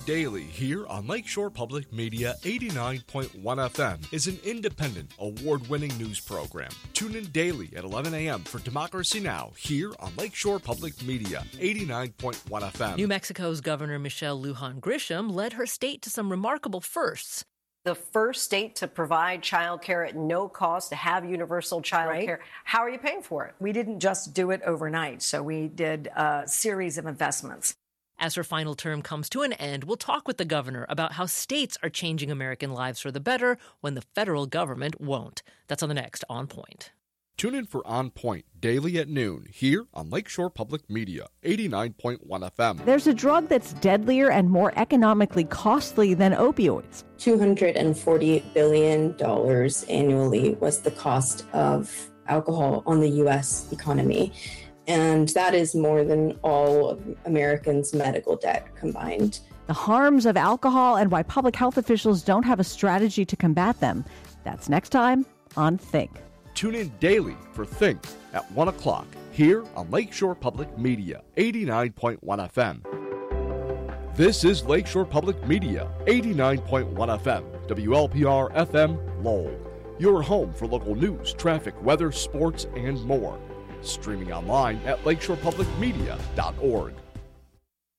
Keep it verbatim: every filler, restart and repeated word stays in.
Daily here on Lakeshore Public Media eighty-nine point one F M is an independent, award-winning news program. Tune in daily at eleven a.m. for Democracy Now! Here on Lakeshore Public Media eighty-nine point one F M. New Mexico's Governor Michelle Lujan Grisham led her state to some remarkable firsts. The first state to provide child care at no cost, to have universal child Right. care. How are you paying for it? We didn't just do it overnight, so we did a series of investments. As her final term comes to an end, we'll talk with the governor about how states are changing American lives for the better when the federal government won't. That's on the next On Point. Tune in for On Point daily at noon here on Lakeshore Public Media eighty-nine point one F M. There's a drug that's deadlier and more economically costly than opioids. two hundred forty-eight billion dollars annually was the cost of alcohol on the U S economy. And that is more than all of Americans' medical debt combined. The harms of alcohol and why public health officials don't have a strategy to combat them. That's next time on Think. Tune in daily for Think at one o'clock here on Lakeshore Public Media eighty-nine point one F M. This is Lakeshore Public Media eighty-nine point one F M, W L P R F M Lowell. Your home for local news, traffic, weather, sports, and more. Streaming online at lakeshore public media dot org.